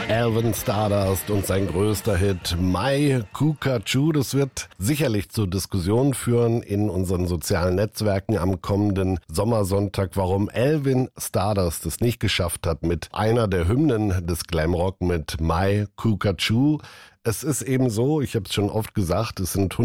Alvin Stardust und sein größter Hit My Cuckoo. Das wird sicherlich zu Diskussionen führen in unseren sozialen Netzwerken am kommenden Sommersonntag, warum Alvin Stardust es nicht geschafft hat mit einer der Hymnen des Glamrock mit My Cuckoo. Es ist eben so, ich habe es schon oft gesagt, es sind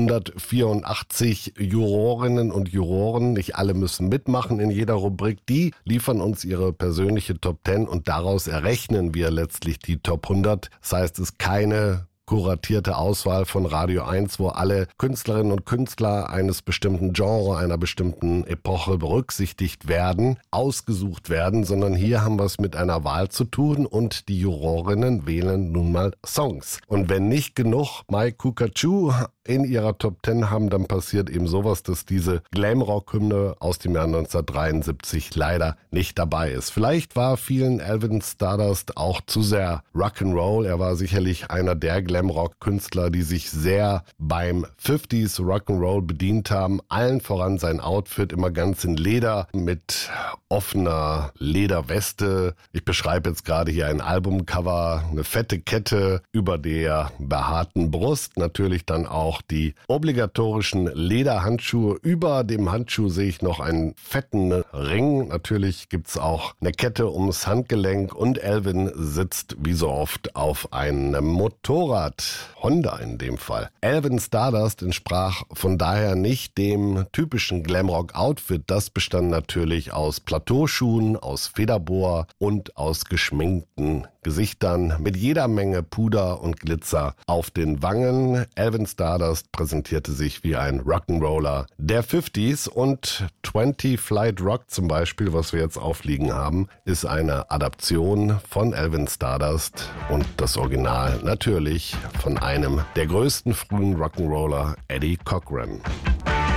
184 Jurorinnen und Juroren. Nicht alle müssen mitmachen in jeder Rubrik. Die liefern uns ihre persönliche Top 10 und daraus errechnen wir letztlich die Top 100. Das heißt, es ist keine kuratierte Auswahl von Radio 1, wo alle Künstlerinnen und Künstler eines bestimmten Genres, einer bestimmten Epoche berücksichtigt werden, ausgesucht werden, sondern hier haben wir es mit einer Wahl zu tun und die Jurorinnen wählen nun mal Songs. Und wenn nicht genug My Cuckoo in ihrer Top 10 haben, dann passiert eben sowas, dass diese Glamrock-Hymne aus dem Jahr 1973 leider nicht dabei ist. Vielleicht war vielen Alvin Stardust auch zu sehr Rock'n'Roll. Er war sicherlich einer der Glamrock-Künstler, die sich sehr beim 50s Rock'n'Roll bedient haben. Allen voran sein Outfit, immer ganz in Leder mit offener Lederweste. Ich beschreibe jetzt gerade hier ein Albumcover, eine fette Kette über der behaarten Brust, natürlich dann auch die obligatorischen Lederhandschuhe. Über dem Handschuh sehe ich noch einen fetten Ring. Natürlich gibt's auch eine Kette ums Handgelenk und Alvin sitzt wie so oft auf einem Motorrad. Honda in dem Fall. Alvin Stardust entsprach von daher nicht dem typischen Glamrock-Outfit. Das bestand natürlich aus Plateauschuhen, aus Federboa und aus geschminkten Gesichtern mit jeder Menge Puder und Glitzer auf den Wangen. Alvin Stardust präsentierte sich wie ein Rock'n'Roller der 50s und 20 Flight Rock zum Beispiel, was wir jetzt aufliegen haben, ist eine Adaption von Alvin Stardust und das Original natürlich von einem der größten frühen Rock'n'Roller, Eddie Cochran.